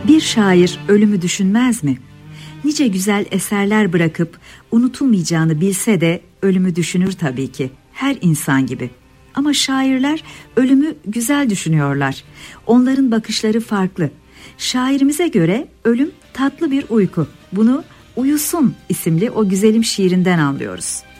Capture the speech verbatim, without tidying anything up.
Bir şair ölümü düşünmez mi? Nice güzel eserler bırakıp unutulmayacağını bilse de ölümü düşünür tabii ki. Her insan gibi. Ama şairler ölümü güzel düşünüyorlar. Onların bakışları farklı. Şairimize göre ölüm tatlı bir uyku. Bunu Uyusun isimli o güzelim şiirinden anlıyoruz.